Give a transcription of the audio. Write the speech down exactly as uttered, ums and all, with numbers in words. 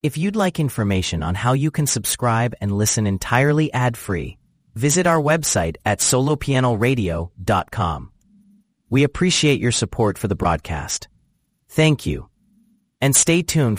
If you'd like information on how you can subscribe and listen entirely ad-free, visit our website at solo piano radio dot com. We appreciate your support for the broadcast. Thank you. And stay tuned